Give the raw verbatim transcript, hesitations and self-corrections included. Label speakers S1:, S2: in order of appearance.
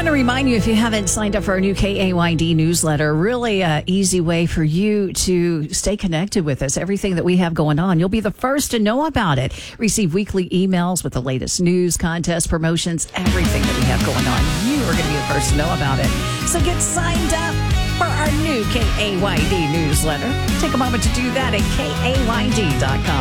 S1: want to remind you, if you haven't signed up for our new K A Y D newsletter, really an easy way for you to stay connected with us. Everything that we have going on, you'll be the first to know about it. Receive weekly emails with the latest news, contests, promotions, everything that we have going on. You are going to be the first to know about it. So get signed up for our new K A Y D newsletter. Take a moment to do that at K A Y D dot com.